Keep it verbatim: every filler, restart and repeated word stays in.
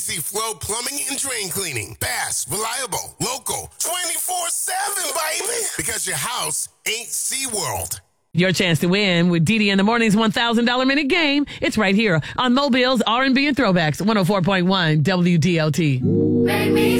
Easy Flow Plumbing and Drain Cleaning. Fast, reliable, local, twenty-four seven, baby. Because your house ain't SeaWorld. Your chance to win with Dee Dee in the Morning's one thousand dollars minute game. It's right here on Mobile's R and B and Throwbacks, one oh four point one W D L T. Make me